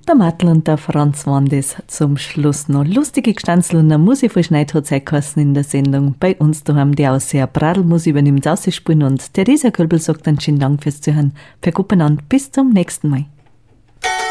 Der Mattel und der Franz waren das zum Schluss noch. Lustige Gestanzel und eine Musik von Schneid hat Zeit geheißen in der Sendung. Bei uns daheim die Ausseher Bradelmusik übernimmt Ausspielen und Theresa Kölbel sagt dann schönen Dank fürs Zuhören. Verkuppen an, bis zum nächsten Mal.